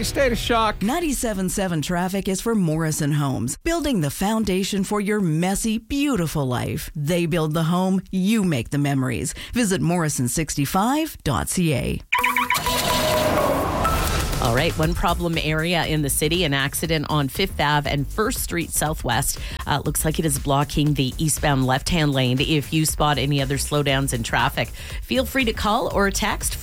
state of shock. 97.7 Traffic is for Morrison Homes, building the foundation for your messy, beautiful life. They build the home, you make the memories. Visit morrison65.ca. All right, one problem area in the city, an accident on 5th Ave and 1st Street Southwest. Looks like it is blocking the eastbound left-hand lane. If you spot any other slowdowns in traffic, feel free to call or text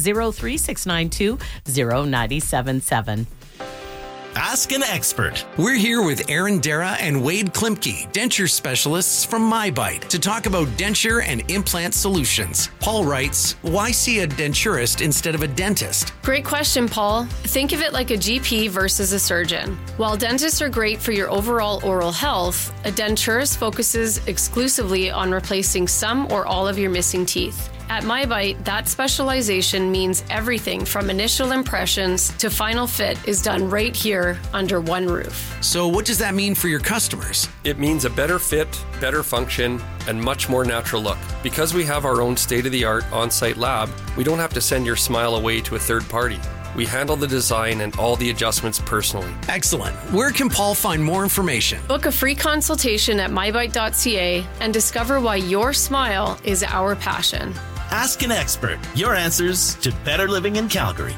403-692-0977. Ask an expert. We're here with Aaron Dara and Wade Klimke, denture specialists from MyBite, to talk about denture and implant solutions. Paul writes, why see a denturist instead of a dentist? Great question, Paul. Think of it like a GP versus a surgeon. While dentists are great for your overall oral health, a denturist focuses exclusively on replacing some or all of your missing teeth. At MyBite, that specialization means everything from initial impressions to final fit is done right here under one roof. So what does that mean for your customers? It means a better fit, better function, and much more natural look. Because we have our own state-of-the-art on-site lab, we don't have to send your smile away to a third party. We handle the design and all the adjustments personally. Excellent. Where can Paul find more information? Book a free consultation at mybite.ca and discover why your smile is our passion. Ask an expert. Your answers to better living in Calgary.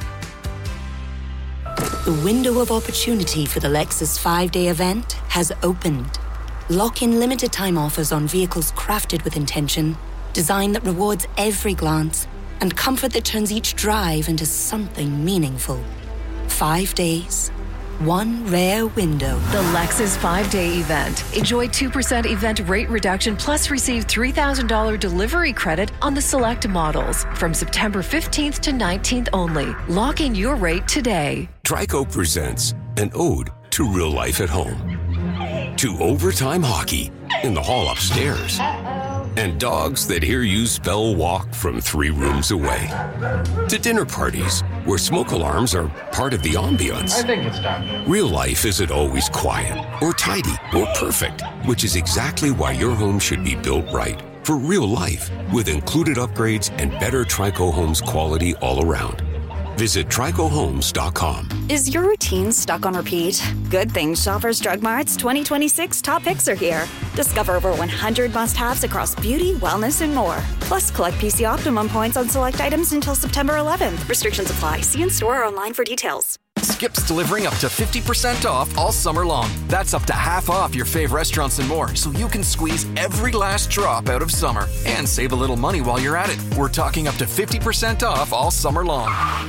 The window of opportunity for the Lexus 5-day event has opened. Lock in limited time offers on vehicles crafted with intention, design that rewards every glance, and comfort that turns each drive into something meaningful. 5 days, one rare window. The Lexus 5-day event. Enjoy 2% event rate reduction plus receive $3,000 delivery credit on the select models from September 15th to 19th only. Lock in your rate today. Trico presents an ode to real life at home, to overtime hockey in the hall upstairs, and dogs that hear you spell walk from 3 rooms away, to dinner parties where smoke alarms are part of the ambiance. I think it's done. Real life isn't always quiet or tidy or perfect, which is exactly why your home should be built right for real life with included upgrades and better Trico Homes quality all around. Visit TricoHomes.com. Is your routine stuck on repeat? Good thing Shoppers Drug Mart's 2026 top picks are here. Discover over 100 must-haves across beauty, wellness, and more. Plus, collect PC Optimum points on select items until September 11th. Restrictions apply. See in-store or online for details. Skip's delivering up to 50% off all summer long. That's up to half off your fave restaurants and more, so you can squeeze every last drop out of summer and save a little money while you're at it. We're talking up to 50% off all summer long.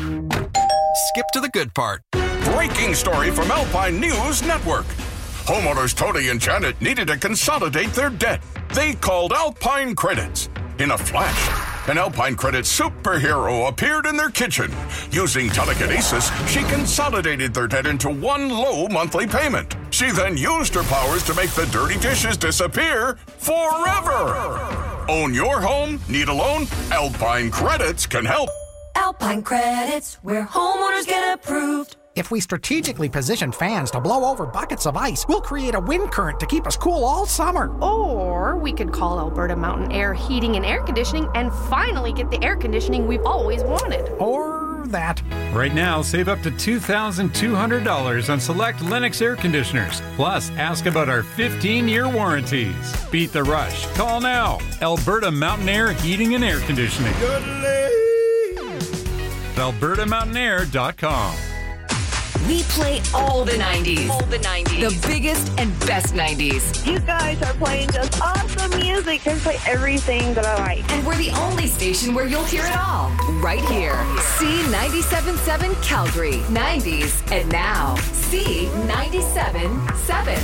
Skip to the good part. Breaking story from Alpine News Network. Homeowners Tony and Janet needed to consolidate their debt. They called Alpine Credits. In a flash, an Alpine Credit superhero appeared in their kitchen. Using telekinesis, she consolidated their debt into one low monthly payment. She then used her powers to make the dirty dishes disappear forever. Own your home? Need a loan? Alpine Credits can help. Alpine Credits, where homeowners get approved. If we strategically position fans to blow over buckets of ice, we'll create a wind current to keep us cool all summer. Or we could call Alberta Mountain Air Heating and Air Conditioning and finally get the air conditioning we've always wanted. Or that. Right now, save up to $2,200 on select Lennox air conditioners. Plus, ask about our 15-year warranties. Beat the rush. Call now. Alberta Mountain Air Heating and Air Conditioning. AlbertaMountainair.com. We play all the 90s. All the 90s. The biggest and best 90s. You guys are playing just awesome music. You play everything that I like. And we're the only station where you'll hear it all. Right here. C97.7 Calgary. 90s and now. C97.7.